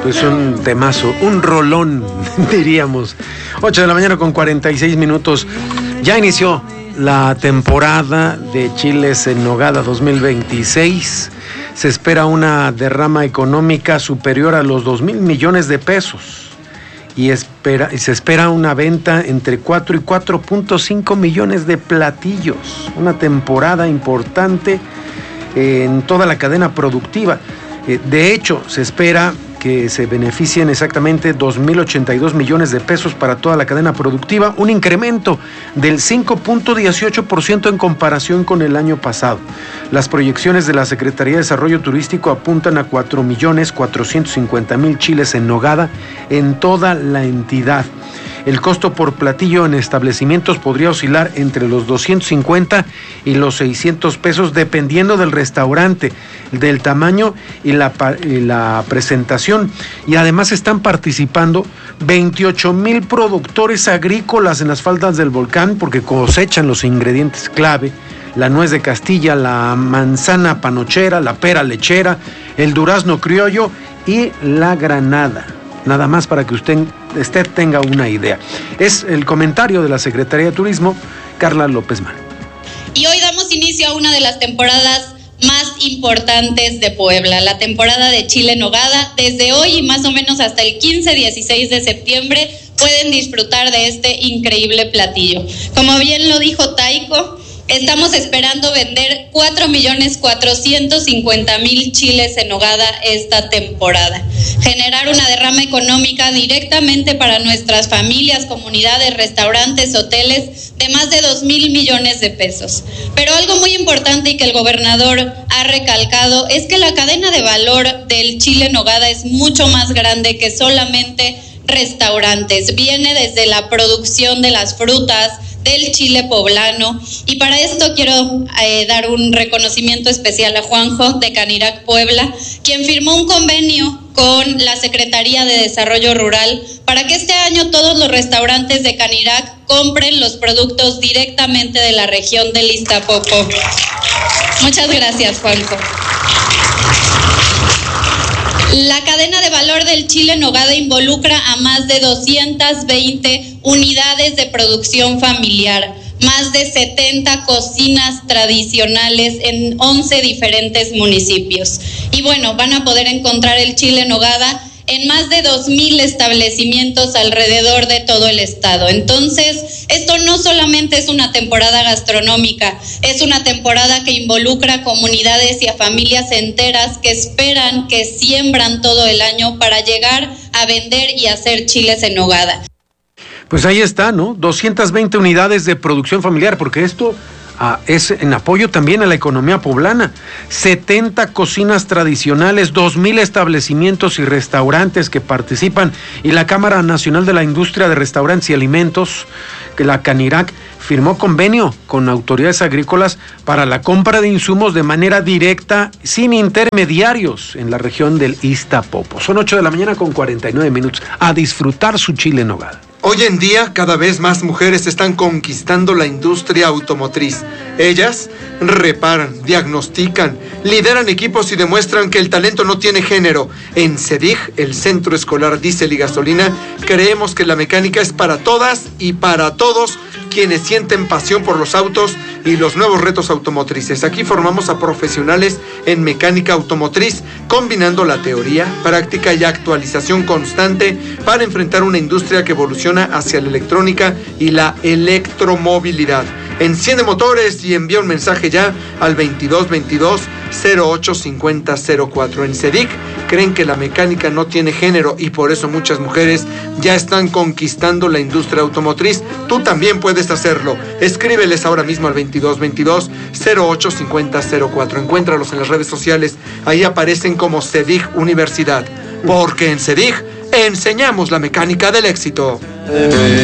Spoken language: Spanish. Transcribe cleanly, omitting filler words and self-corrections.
Pues un temazo, un rolón, diríamos. 8 de la mañana con 46 minutos. Ya inició la temporada de chiles en nogada 2026. Se espera una derrama económica superior a los 2,000 millones de pesos. Y se espera una venta entre 4 y 4.5 millones de platillos. Una temporada importante en toda la cadena productiva. De hecho, se espera que se beneficien exactamente 2,082 millones de pesos para toda la cadena productiva, un incremento del 5.18% en comparación con el año pasado. Las proyecciones de la Secretaría de Desarrollo Turístico apuntan a 4,450,000 chiles en nogada en toda la entidad. El costo por platillo en establecimientos podría oscilar entre los 250 y los 600 pesos, dependiendo del restaurante, del tamaño y la presentación. Y además están participando 28,000 productores agrícolas en las faldas del volcán, porque cosechan los ingredientes clave: la nuez de Castilla, la manzana panochera, la pera lechera, el durazno criollo y la granada. Nada más para que usted tenga una idea. Es el comentario de la Secretaría de Turismo, Carla López Mar. Y hoy damos inicio a una de las temporadas más importantes de Puebla, la temporada de chile en nogada. Desde hoy y más o menos hasta el 15-16 de septiembre pueden disfrutar de este increíble platillo. Como bien lo dijo Taiko, estamos esperando vender 4,450,000 chiles en nogada esta temporada. Generar una derrama económica directamente para nuestras familias, comunidades, restaurantes, hoteles de más de 2,000 millones de pesos. Pero algo muy importante y que el gobernador ha recalcado es que la cadena de valor del chile en nogada es mucho más grande que solamente restaurantes. Viene desde la producción de las frutas, del chile poblano, y para esto quiero dar un reconocimiento especial a Juanjo de Canirac Puebla, quien firmó un convenio con la Secretaría de Desarrollo Rural para que este año todos los restaurantes de Canirac compren los productos directamente de la región del Iztapopo. Muchas gracias, Juanjo. La cadena de valor del chile en nogada involucra a más de 220 unidades de producción familiar, más de 70 cocinas tradicionales en 11 diferentes municipios. Y bueno, van a poder encontrar el chile en nogada en más de 2,000 establecimientos alrededor de todo el estado. Entonces, esto no solamente es una temporada gastronómica, es una temporada que involucra a comunidades y a familias enteras que esperan, que siembran todo el año para llegar a vender y hacer chiles en nogada. Pues ahí está, ¿no? 220 unidades de producción familiar, porque esto es en apoyo también a la economía poblana. 70 cocinas tradicionales, 2,000 establecimientos y restaurantes que participan, y la Cámara Nacional de la Industria de Restaurantes y Alimentos, que la Canirac, firmó convenio con autoridades agrícolas para la compra de insumos de manera directa, sin intermediarios, en la región del Iztapopo. Son 8 de la mañana con 49 minutos. A disfrutar su chile en nogada. Hoy en día, cada vez más mujeres están conquistando la industria automotriz. Ellas reparan, diagnostican, lideran equipos y demuestran que el talento no tiene género. En CEDIG, el Centro Escolar Diésel y Gasolina, creemos que la mecánica es para todas y para todos quienes sienten pasión por los autos y los nuevos retos automotrices. Aquí formamos a profesionales en mecánica automotriz, combinando la teoría, práctica y actualización constante para enfrentar una industria que evoluciona hacia la electrónica y la electromovilidad. Enciende motores y envía un mensaje ya al 2222-085004. En CEDIC creen que la mecánica no tiene género y por eso muchas mujeres ya están conquistando la industria automotriz. Tú también puedes hacerlo. Escríbeles ahora mismo al 2222-085004. Encuéntralos en las redes sociales. Ahí aparecen como CEDIC Universidad. Porque en CEDIC enseñamos la mecánica del éxito.